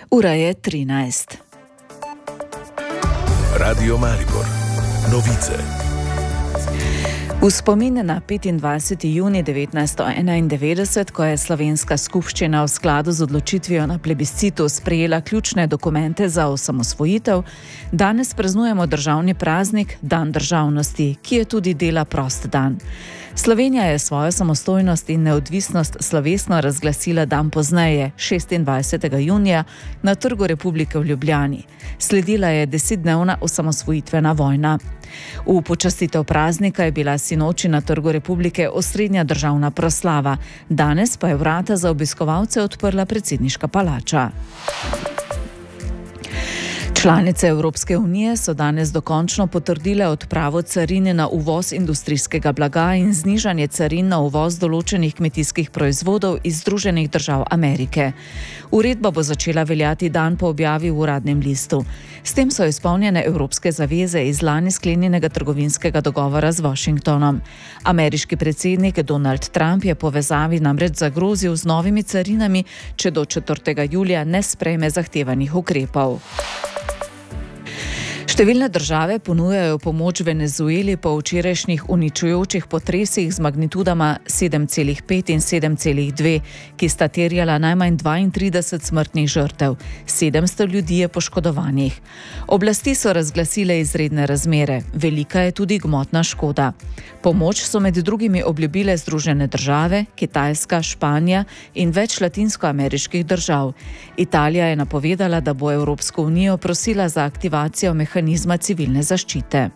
Ura je 13. Radio Maribor. Novice. V spomin na 25. juni 1991, ko je slovenska skupščina v skladu z odločitvijo na plebiscitu sprejela ključne dokumente za osamosvojitev, danes praznujemo državni praznik, dan državnosti, ki je tudi dela prost dan. Slovenija je svojo samostojnost in neodvisnost slovesno razglasila dan pozneje, 26. junija, na Trgu Republike v Ljubljani. Sledila je 10-dnevna osamosvojitvena vojna. V počastitev praznika je bila sinoči na Trgu Republike osrednja državna proslava, danes pa je vrata za obiskovalce odprla predsedniška palača. Članice Evropske unije so danes dokončno potrdile odpravo carine na uvoz industrijskega blaga in znižanje carin na uvoz določenih kmetijskih proizvodov iz Združenih držav Amerike. Uredba bo začela veljati dan po objavi v Uradnem listu. S tem so izpolnjene evropske zaveze iz lani sklenjenega trgovinskega dogovora z Washingtonom. Ameriški predsednik Donald Trump je povezavi namreč zagrozil z novimi carinami, če do 4. julija ne sprejme zahtevanih ukrepov. Številne države ponujajo pomoč Venezueli po včerajšnjih uničujočih potresih z magnitudama 7,5 in 7,2, ki sta terjala najmanj 32 smrtnih žrtev. 700 ljudi je poškodovanih. Oblasti so razglasile izredne razmere. Velika je tudi gmotna škoda. Pomoč so med drugimi obljubile Združene države, Kitajska, Španija in več latinskoameriških držav. Italija je napovedala, da bo Evropsko unijo prosila za aktivacijo mehanizma civilne zaščite.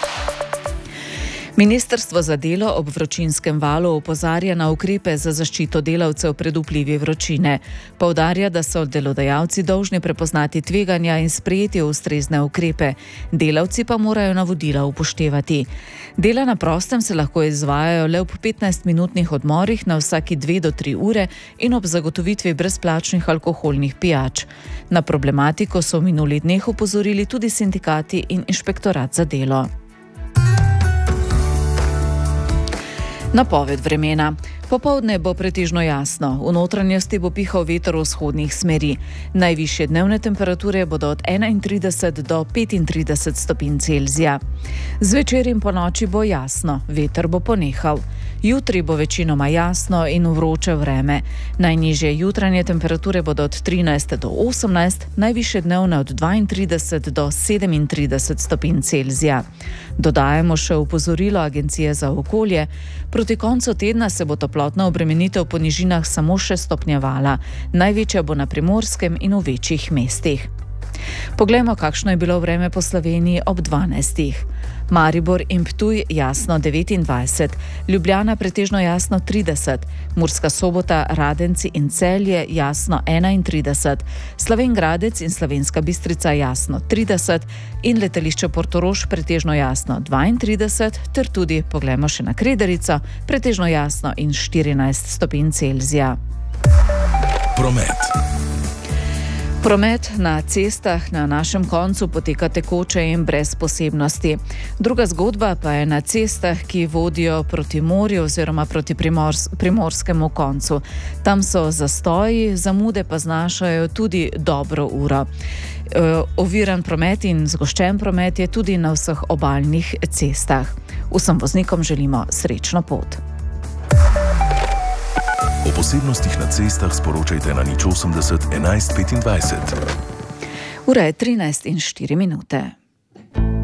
Ministrstvo za delo ob vročinskem valu opozarja na ukrepe za zaščito delavcev pred vplivi vročine. Poudarja, da so delodajalci dolžni prepoznati tveganja in sprejeti ustrezne ukrepe. Delavci pa morajo navodila upoštevati. Dela na prostem se lahko izvajajo le ob 15-minutnih odmorih na vsaki 2 do 3 ure in ob zagotovitvi brezplačnih alkoholnih pijač. Na problematiko so v minulih dneh opozorili tudi sindikati in inšpektorat za delo. Napoved vremena. Popoldne bo pretežno jasno, v notranjosti bo pihal veter vzhodnih smeri. Najvišje dnevne temperature bodo od 31 do 35 stopinj Celzija. Zvečer in ponoči bo jasno, veter bo ponehal. Jutri bo večinoma jasno in vroče vreme. Najnižje jutranje temperature bodo od 13 do 18, najvišje dnevne od 32 do 37 stopinj Celzija. Dodajamo še opozorilo Agencije za okolje. Proti koncu tedna se bo toplotna obremenitev po nižinah samo še stopnjevala. Največja bo na Primorskem in v večjih mestih. Poglejmo, kakšno je bilo vreme po Sloveniji ob 12. Maribor in Ptuj jasno 29, Ljubljana pretežno jasno 30, Murska Sobota, Radenci in Celje jasno 31, Slovenj Gradec in Slovenska Bistrica jasno 30 in letališče Portorož pretežno jasno 32, ter tudi, poglejmo še na Kredarico, pretežno jasno in 14 stopinj Celzija. Promet. Promet na cestah na našem koncu poteka tekoče in brez posebnosti. Druga zgodba pa je na cestah, ki vodijo proti morju oziroma proti primorskemu koncu. Tam so zastoji, zamude pa znašajo tudi dobro uro. Oviran promet in zgoščen promet je tudi na vseh obalnih cestah. Vsem voznikom želimo srečno pot. O posebnostih na cestah sporočajte na 080 11 25. Ura je 13 in 4 minute.